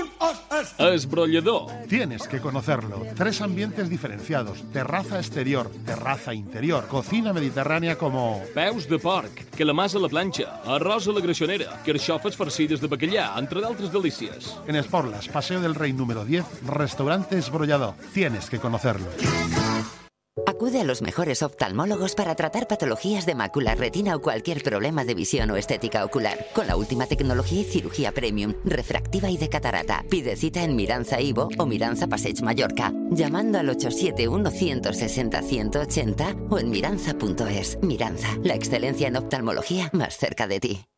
Esbrollador. Tienes que conocerlo. 3 ambientes diferenciados. Terraza exterior, terraza interior, cocina mediterránea como... Peus de porc, calamars a la planxa, arròs a la greixonera, carxofes farcides de bacallà, entre d'altres delícies. En Esporlas, Paseo del Rey número 10, restaurante Esbrollador. Tienes que conocerlo. Acude a los mejores oftalmólogos para tratar patologías de mácula, retina o cualquier problema de visión o estética ocular. Con la última tecnología y cirugía premium, refractiva y de catarata. Pide cita en Miranza Ivo o Miranza Passeig Mallorca, llamando al 871-160-180 o en miranza.es. Miranza, la excelencia en oftalmología más cerca de ti.